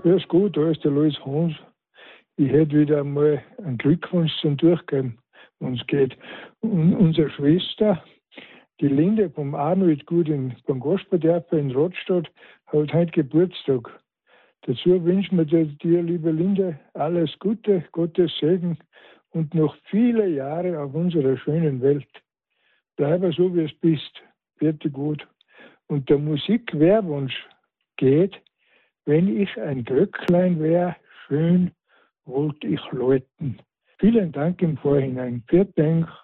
Grüß Gott, da ist der Lois Hans. Ich hätte wieder einmal einen Glückwunsch zum Durchgeben. Uns geht unsere Schwester, die Linde vom Arnold Gut beim Gasperderfer in Rottstadt, hat heute Geburtstag. Dazu wünschen wir dir, liebe Linde, alles Gute, Gottes Segen und noch viele Jahre auf unserer schönen Welt. Bleibe so, wie es bist. Bitte gut. Und der Musikwehrwunsch geht: Wenn ich ein Glöcklein wär, schön wollte ich läuten. Vielen Dank im Vorhinein. Vielen Dank.